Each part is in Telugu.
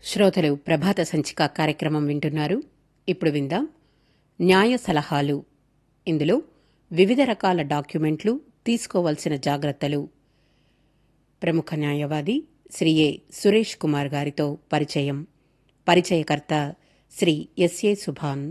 శ్రోతలు ప్రభాత సంచిక కార్యక్రమం వింటున్నారు. ఇప్పుడు విందాం న్యాయ సలహాలు. ఇందులో వివిధ రకాల డాక్యుమెంట్లు, తీసుకోవలసిన జాగ్రత్తలు. ప్రముఖ న్యాయవాది శ్రీ ఏ సురేష్ కుమార్ గారితో పరిచయం. పరిచయకర్త శ్రీ ఎస్ఏ సుభాన్.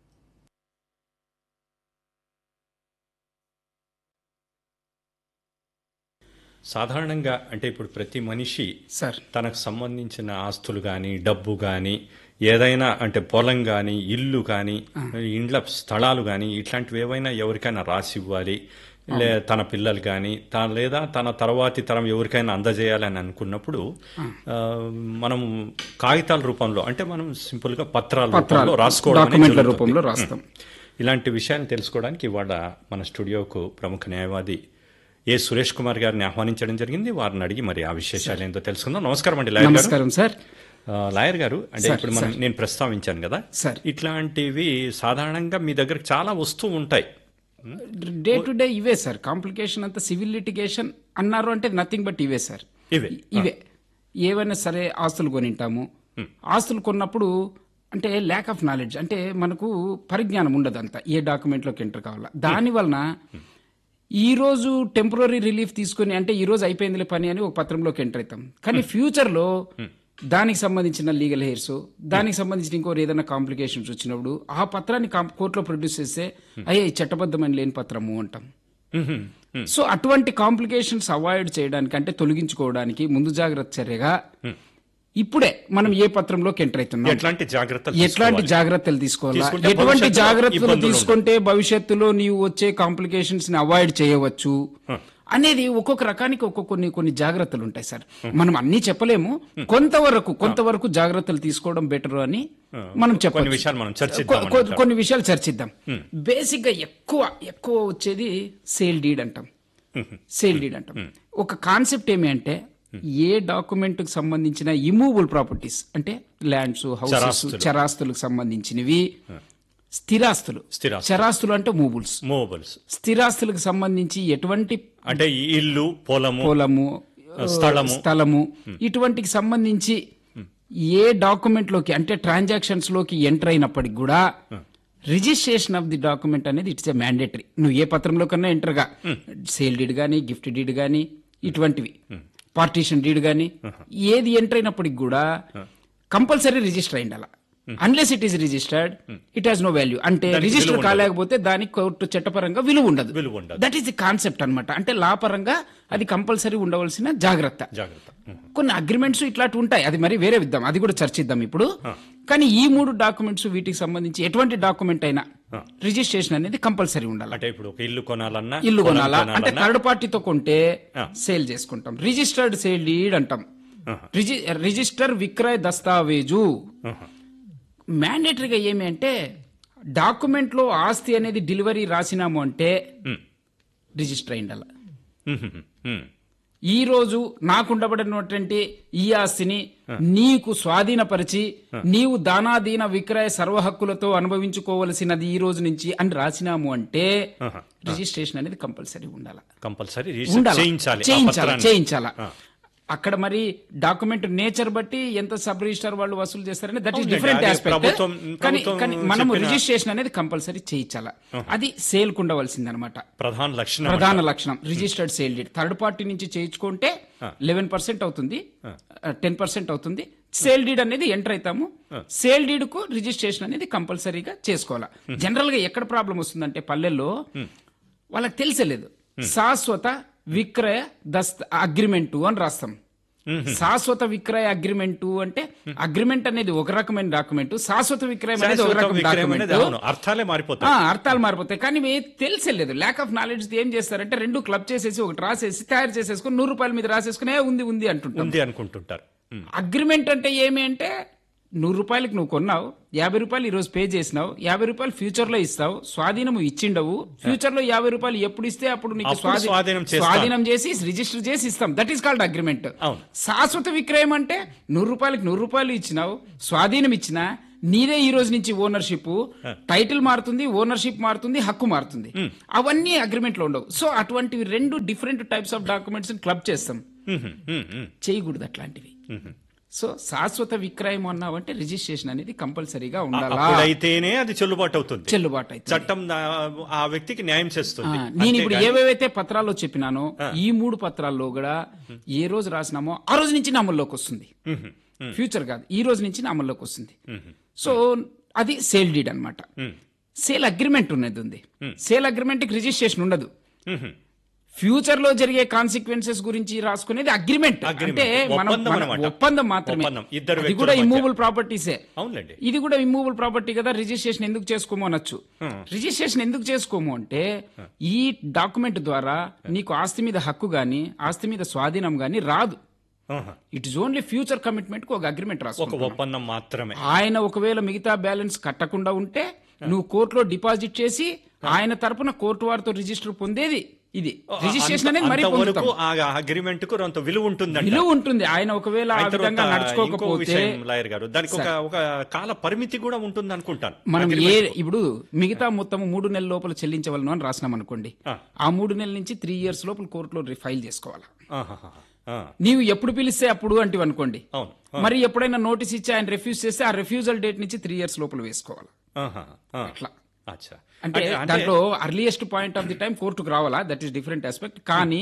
సాధారణంగా అంటే ఇప్పుడు ప్రతి మనిషి తనకు సంబంధించిన ఆస్తులు కానీ, డబ్బు కానీ, ఏదైనా అంటే పొలం కానీ, ఇల్లు కానీ, ఇండ్ల స్థలాలు కానీ, ఇట్లాంటివి ఏవైనా ఎవరికైనా రాసి ఇవ్వాలి, తన పిల్లలు కానీ లేదా తన తర్వాతి తరం ఎవరికైనా అందజేయాలని అనుకున్నప్పుడు మనం కాగితాల రూపంలో అంటే మనం సింపుల్ గా పత్రాల రూపంలో రాసుకోవడం. ఇలాంటి విషయాన్ని తెలుసుకోవడానికి ఇవాళ మన స్టూడియోకు ప్రముఖ న్యాయవాది ఏ సురేష్ కుమార్ గారిని ఆహ్వానించడం జరిగింది. వారిని అడిగి మరి ఆ విశేషాలు ఏంటో తెలుసుకుందాం. నమస్కారం అండి లాయర్ గారు. నమస్కారం సార్. లాయర్ గారు, అంటే ఇప్పుడు నేను ప్రస్తావించాను కదా, ఇట్లాంటివి సాధారణంగా మీ దగ్గర చాలా వస్తూ ఉంటాయి. డే టు డే ఇవే సార్. కాంప్లికేషన్ అంతా సివిల్ లిటిగేషన్ అన్నారు అంటే నథింగ్ బట్ ఇవే సార్. ఇవే ఏవైనా సరే ఆస్తులు కొనింటాము. ఆస్తులు కొన్నప్పుడు అంటే ల్యాక్ ఆఫ్ నాలెడ్జ్, అంటే మనకు పరిజ్ఞానం ఉండదు అంతా ఏ డాక్యుమెంట్లోకి ఎంటర్ కావాలా. దాని వలన ఈ రోజు టెంపరీ రిలీఫ్ తీసుకుని అంటే ఈ రోజు అయిపోయిందిలే పని అని ఒక పత్రంలోకి ఎంటర్ అవుతాం. కానీ ఫ్యూచర్లో దానికి సంబంధించిన లీగల్ హెయిర్స్, దానికి సంబంధించిన ఇంకో ఏదైనా కాంప్లికేషన్స్ వచ్చినప్పుడు ఆ పత్రాన్ని కోర్టులో ప్రొడ్యూస్ చేస్తే అయ్యే చట్టబద్ధమైన లేని పత్రము అంటాం. సో అటువంటి కాంప్లికేషన్స్ అవాయిడ్ చేయడానికి అంటే తొలగించుకోవడానికి ముందు జాగ్రత్త చర్యగా ఇప్పుడే మనం ఏ పత్రంలోకి ఎంటర్ అవుతున్నాం, ఎట్లాంటి జాగ్రత్తలు తీసుకోవాలా, ఎటువంటి జాగ్రత్తలు తీసుకుంటే భవిష్యత్తులో నీవు వచ్చే కాంప్లికేషన్స్ ని అవాయిడ్ చేయవచ్చు అనేది ఒక్కొక్క రకానికి కొన్ని జాగ్రత్తలు ఉంటాయి సార్. మనం అన్ని చెప్పలేము, కొంతవరకు జాగ్రత్తలు తీసుకోవడం బెటర్ అని మనం చెప్పాలి. కొన్ని విషయాలు చర్చిద్దాం. బేసిక్ గా ఎక్కువ వచ్చేది సేల్ డీడ్ అంటాం. ఒక కాన్సెప్ట్ ఏమి అంటే ఏ డాక్యుమెంట్ కు సంబంధించిన ఇమూవబుల్ ప్రాపర్టీస్ అంటే ల్యాండ్స్, హౌసెస్, చరాస్తులకు సంబంధించినవి, స్థిరాస్తులు. చరాస్తులు అంటే మూవబుల్స్. స్థిరాస్తులకు సంబంధించి ఎటువంటి అంటే ఇల్లు, పొలము, స్థలము ఇటువంటికి సంబంధించి ఏ డాక్యుమెంట్ లోకి అంటే ట్రాన్సాక్షన్స్ లోకి ఎంటర్ అయినప్పటికి కూడా రిజిస్ట్రేషన్ ఆఫ్ ది డాక్యుమెంట్ అనేది ఇట్స్ ఏ మ్యాండేటరీ. నువ్వు ఏ పత్రంలో కన్నా ఎంటర్ గా, సేల్ డీడ్ గానీ, గిఫ్ట్ డీడ్ గానీ, ఇటువంటివి పార్టీషన్ డీడ్ గానీ ఏది ఎంటర్ అయినప్పటికి కూడా కంపల్సరీ రిజిస్టర్ అయి ఉండాలి. Unless it is registered it has no value. అంటే రిజిస్టర్ కాలేకపోతే దానికి కోర్టు చట్టపరంగా విలువ ఉండదు. దట్ ఈస్ ది కాన్సెప్ట్ అన్నమాట. అంటే లా పరంగా అది కంపల్సరీ ఉండవలసిన జాగ్రత్త. కొన్ని అగ్రిమెంట్స్ ఇట్లాంటి ఉంటాయి, అది మరి వేరే విద్దాం, అది కూడా చర్చిద్దాం ఇప్పుడు. కానీ ఈ 3 డాక్యుమెంట్స్ వీటికి సంబంధించి ఎటువంటి డాక్యుమెంట్ అయినా రిజిస్ట్రేషన్ అనేది కంపల్సరీ ఉండాలి. అంటే ఇప్పుడు ఇల్లు కొనాలా అంటే థర్డ్ పార్టీతో కొంటే సేల్ చేసుకుంటాం, రిజిస్టర్డ్ సేల్ డీడ్ అంటాం. రిజిస్టర్ విక్రయ దస్తావేజు మ్యాండేటరీగా ఏమి అంటే డాక్యుమెంట్ లో ఆస్తి అనేది డెలివరీ రాసినాము అంటే రిజిస్టర్ అయి ఉండాలి. ఈ రోజు నాకుండబడినటువంటి ఈ ఆస్తిని నీకు స్వాధీనపరిచి నీవు దానాదీన విక్రయ సర్వ హక్కులతో అనుభవించుకోవలసినది ఈ రోజు నుంచి అని రాసినాము అంటే రిజిస్ట్రేషన్ అనేది కంపల్సరీ ఉండాలి. చేయించాలా. అక్కడ మరి డాక్యుమెంట్ నేచర్ బట్టి ఎంత సబ్ రిజిస్టర్ వాళ్ళు వసూలు చేస్తారని దట్ ఈస్ డిఫరెంట్ ఆస్పెక్ట్. కానీ మనం రిజిస్ట్రేషన్ అనేది కంపల్సరీ చేయించాలా. అది సేల్ కు ఉండవలసింది అనమాట. ప్రధాన లక్షణం registered sale deed. Third party నుంచి చేయించుకుంటే 11% అవుతుంది, 10% అవుతుంది. సేల్ డీడ్ అనేది ఎంటర్ అవుతాము. సేల్ డీడ్ కు రిజిస్ట్రేషన్ అనేది కంపల్సరీగా చేసుకోవాలా. జనరల్ గా ఎక్కడ ప్రాబ్లం వస్తుందంటే పల్లెల్లో వాళ్ళకి తెలిసలేదు, శాశ్వత విక్రయ అగ్రిమెంటు అని రాస్తాం. శాశ్వత విక్రయ అగ్రిమెంటు అంటే అగ్రిమెంట్ అనేది ఒక రకమైన డాక్యుమెంట్, శాశ్వత విక్రయం అనేది ఒక రకమైన డాక్యుమెంట్. అర్థాలు మారిపోతాయి. కానీ తెలిసలేదు, ల్యాక్ ఆఫ్ నాలెడ్జ్ ఏం చేస్తారంటే రెండు క్లబ్ చేసేసి ఒకటి రాసేసి తయారు చేసేసుకుని 100 రూపాయల మీద రాసేసుకునే ఉంది అనుకుంటుంటారు. అగ్రిమెంట్ అంటే ఏమి అంటే 100 రూపాయలకి నువ్వు కొన్నావు, 50 రూపాయలు ఈ రోజు పే చేసినావు, 50 రూపాయలు ఫ్యూచర్ లో ఇస్తావు, స్వాధీనం ఇచ్చిండవు, ఫ్యూచర్ లో 50 రూపాయలు ఎప్పుడు ఇస్తే అప్పుడు నీకు స్వాధీనం చేసి రిజిస్టర్ చేసి ఇస్తాం. That is called agreement. శాశ్వత విక్రయం అంటే 100 రూపాయలకి 100 రూపాయలు ఇచ్చినావు, స్వాధీనం ఇచ్చినా నీదే ఈ రోజు నుంచి ఓనర్షిప్, టైటిల్ మారుతుంది, ఓనర్షిప్ మారుతుంది, హక్కు మారుతుంది. అవన్నీ అగ్రిమెంట్ లో ఉండవు. సో అటువంటివి 2 different types of documents club చేస్తాం. చేయకూడదు అట్లాంటివి. సో శాశ్వత విక్రయం అన్నావంటే రిజిస్ట్రేషన్ అనేది కంపల్సరీగా ఉండాలా, అప్పుడైతేనే అది చెల్లుబాటు అవుతుంది, చెల్లుబాటు అయితే. చట్టం ఆ వ్యక్తికి న్యాయం చేస్తుంది. నేను ఇప్పుడు ఏవేవైతే పత్రాల్లో చెప్పినానో ఈ 3 పత్రాల్లో కూడా ఏ రోజు రాసినామో ఆ రోజు నుంచి నా అమల్లోకి వస్తుంది. ఫ్యూచర్ కాదు, ఈ రోజు నుంచి నా అమల్లోకి వస్తుంది. సో అది సేల్ డీడ్ అన్నమాట. సేల్ అగ్రిమెంట్ ఉన్నది ఉంది. సేల్ అగ్రిమెంట్ కి రిజిస్ట్రేషన్ ఉండదు. ఫ్యూచర్ లో జరిగే కాన్సిక్వెన్సెస్ గురించి రాసుకునేది అగ్రిమెంట్. అంటే మనం ఒప్పందం మాత్రమే. ఇది కూడా ఇమ్మూవబుల్ ప్రాపర్టీసే. ఇది కూడా ఇమ్మూవబుల్ ప్రాపర్టీ కదా, రిజిస్ట్రేషన్ ఎందుకు చేసుకోమో అనొచ్చు. రిజిస్ట్రేషన్ ఎందుకు చేసుకోము అంటే ఈ డాక్యుమెంట్ ద్వారా నీకు ఆస్తి మీద హక్కు గాని ఆస్తి మీద స్వాధీనం గాని రాదు. It is only future commitment కు ఒక అగ్రిమెంట్ రాసుకో, ఒప్పందం మాత్రమే. ఆయన ఒకవేళ మిగతా బ్యాలెన్స్ కట్టకుండా ఉంటే నువ్వు కోర్టులో డిపాజిట్ చేసి ఆయన తరపున కోర్టు వారితో రిజిస్టర్ పొందేది ఇది. రిజిస్ట్రేషన్ అనేది మరి అగ్రిమెంట్ కు కొంత విలువ ఉంటుంది, విలువ ఉంటుంది. ఆయన ఒకవేళ ఆ విధంగా నడుచుకోకపోతే లాయర్ గారు దానికి ఒక కాల పరిమితి కూడా ఉంటుంది అనుకుంటాను. మనం ఇప్పుడు మిగతా మొత్తం 3 నెలల లోపల చెల్లించవలను అని రాసినాం అనుకోండి, ఆ 3 నెలల నుంచి 3 years లోపల కోర్టులో ఫైల్ చేసుకోవాలి. నీవు ఎప్పుడు పిలిస్తే అప్పుడు అంటే అనుకోండి, మరి ఎప్పుడైనా నోటీస్ ఇచ్చి ఆయన రిఫ్యూజ్ చేస్తే ఆ రిఫ్యూజల్ డేట్ నుంచి 3 years లోపల వేసుకోవాలి. అట్లా అంటే దాంట్లో earliest point of the time కోర్టుకు రావాలా, దట్ ఈస్ డిఫరెంట్ ఆస్పెక్ట్. కానీ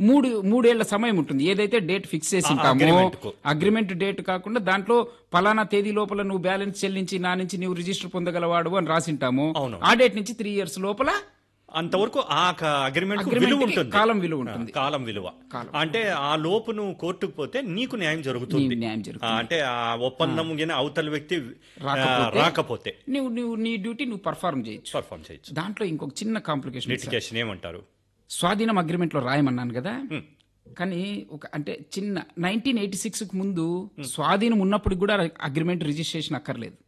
3 ఏళ్ల సమయం ఉంటుంది. ఏదైతే డేట్ ఫిక్స్ చేసి ఉంటామో అగ్రిమెంట్ డేట్ కాకుండా దాంట్లో పలానా తేదీ లోపల నువ్వు బ్యాలెన్స్ చెల్లించి నా నుంచి నువ్వు రిజిస్టర్ పొందగలవాడు అని రాసింటాము. ఆ డేట్ నుంచి 3 years లోపల అంతవరకు ఆ అగ్రిమెంట్ విలువ ఉంటుంది, కాలం విలువ ఉంటుంది. కాలం విలువ అంటే ఆ లోపు నువ్వు కోర్టుకు పోతే నీకు న్యాయం జరుగుతుంది. అంటే ఆ ఒప్పందం అవతల వ్యక్తి రాకపోతే నీ డ్యూటీ నువ్వు పర్ఫార్మ్ చేయొచ్చు. దాంట్లో ఇంకొక చిన్న కాంప్లికేషన్, లిటిగేషన్ ఏమంటారు, స్వాధీనం అగ్రిమెంట్ లో రాయమన్నాను కదా. కానీ అంటే చిన్న 1986 కు ముందు స్వాధీనం ఉన్నప్పుడు కూడా అగ్రిమెంట్ రిజిస్ట్రేషన్ అక్కర్లేదు.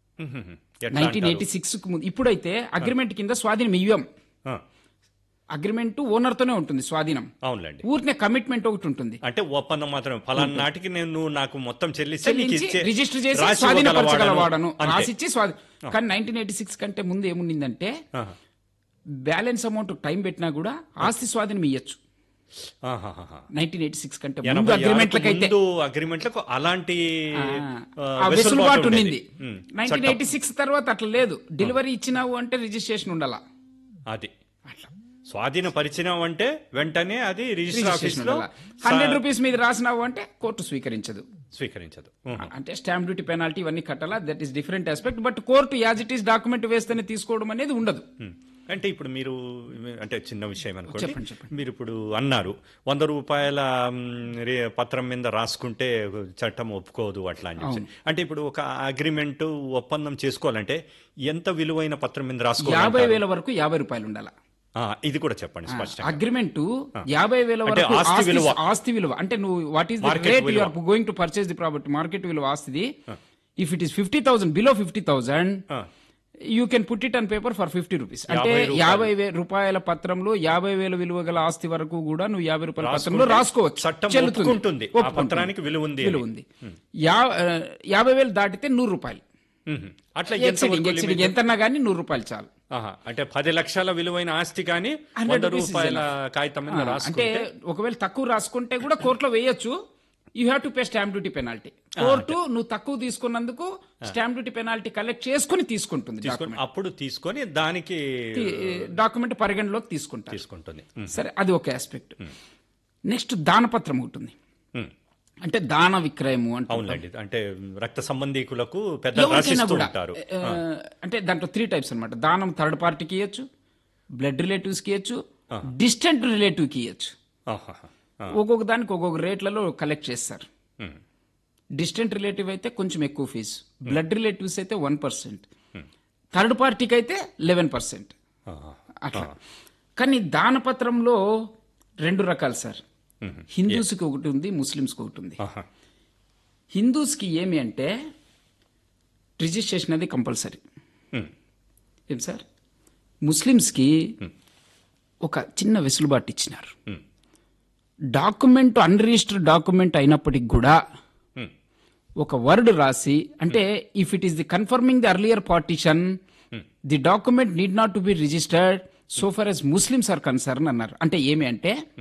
1986 కు ముందు. ఇప్పుడైతే అగ్రిమెంట్ కింద స్వాధీనం ఇవ్వం. అగ్రిమెంట్ ఓనర్ తోనే ఉంటుంది స్వాధీనం. అవునులేండి. ఊరినే కమిట్మెంట్ ఒకటి ఉంటుంది, అంటే ఒప్పందం మాత్రం ఫలానా నాటికి నేను నాకు మొత్తం చెల్లిస్తే రిజిస్టర్ చేసి స్వాధీనపరచగలవాడను రాసిచ్చి కానీ 1986 కంటే ముందు ఏముండిందంటే బ్యాలెన్స్ అమౌంట్ టైం పెట్టినా కూడా ఆస్తి స్వాధీనం ఇయ్యచ్చు. 1986 కంటే ముందు అగ్రిమెంట్లకు అలాంటి వెసులుబాటు ఉండింది. 1986 తర్వాత అట్లా లేదు. డెలివరీ ఇచ్చినావు అంటే రిజిస్ట్రేషన్ ఉండాలా. అది స్వాధీన పరిచినావు అంటే వెంటనే అది రిజిస్టర్ ఆఫీస్ లో 100 రూపీస్ మీద రాసినావు అంటే కోర్టు స్వీకరించదు. అంటే స్టాంప్ డ్యూటీ పెనాల్టీ ఇవన్నీ కట్టాలా, that is different aspect. But court as it is document వేస్తేనే తీసుకోవడం అనేది ఉండదు. అంటే ఇప్పుడు మీరు అంటే చిన్న విషయం అనుకోండి, మీరు ఇప్పుడు అన్నారు 100 రూపాయల పత్రం మీద రాసుకుంటే చట్టం ఒప్పుకోదు అట్లా అని చెప్పి. అంటే ఇప్పుడు ఒక అగ్రిమెంట్ ఒప్పందం చేసుకోవాలంటే ఎంత విలువైన పత్రం మీద రాసుకోవాలి? 50,000 వరకు 50 రూపాయలు ఉండాలి. ఇది కూడా చెప్పండి స్పష్టంగా. అగ్రిమెంట్ 50,000 వరకు ఆస్తి విలువ. అంటే నువ్వు what is the rate you are going to purchase the property, market విలువ ఆస్తిది. If it is 50,000 below 50,000 you can put it on paper for 50 rupees. అంటే 50,000 రూపాయల పత్రంలో 50,000 విలువ గల ఆస్తి వరకు కూడా నువ్వు 50 రూపాయల పత్రంలో రాసుకోవచ్చు. చెల్లుతుంది, పత్రానికి విలువ ఉంది. 50,000 దాటితే 100 రూపాయలు. అట్లా ఎంతన్నా కానీ 100 రూపాయలు చాలు. అంటే 10 లక్షల విలువైన ఆస్తి కానీ 100 రూపాయల కాగితం మీద రాసుకుంటే, అంటే ఒకవేళ తక్కువ రాసుకుంటే కూడా కోర్టులో వేయొచ్చు. You have to pay stamp duty penalty. Court నువ్వు తక్కువ తీసుకున్నందుకు స్టాంప్ డ్యూటీ పెనాల్టీ కలెక్ట్ చేసుకుని తీసుకుంటుంది. అప్పుడు తీసుకొని దానికి డాక్యుమెంట్ పరిగణలోకి తీసుకుంటుంది. సరే, అది ఒక ఆస్పెక్ట్. నెక్స్ట్ దానపత్రం ఉంటుంది. అంటే దాన విక్రయము అంటే రక్త సంబంధీకులకు పెద్ద ఉంటారు. అంటే దాంట్లో 3 టైప్స్ అనమాట. దానం థర్డ్ పార్టీకి ఇవ్వచ్చు, బ్లడ్ రిలేటివ్స్ కి ఇవ్వచ్చు, డిస్టెంట్ రిలేటివ్ కి ఇవ్వచ్చు. ఒక్కొక్క దానికి ఒక్కొక్క రేట్లలో కలెక్ట్ చేస్తారు. డిస్టెంట్ రిలేటివ్ అయితే కొంచెం ఎక్కువ ఫీజు, బ్లడ్ రిలేటివ్స్ అయితే 1%, థర్డ్ పార్టీకి అయితే 11%. అట్లా. కానీ దానపత్రంలో 2 రకాలు సార్. హిందూస్కి ఒకటి ఉంది, ముస్లిమ్స్కి ఒకటి ఉంది. హిందూస్కి ఏమి అంటే రిజిస్ట్రేషన్ అది కంపల్సరీ. ఏం సార్? ముస్లిమ్స్కి ఒక చిన్న వెసులుబాటు ఇచ్చినారు. డాక్యుమెంట్ అన్రిజిస్టర్డ్ డాక్యుమెంట్ అయినప్పటికి కూడా ఒక వర్డ్ రాసి, అంటే if it is the confirming the earlier partition the document need not to be registered so far as Muslims are concern అన్నారు. అంటే ఏమి అంటే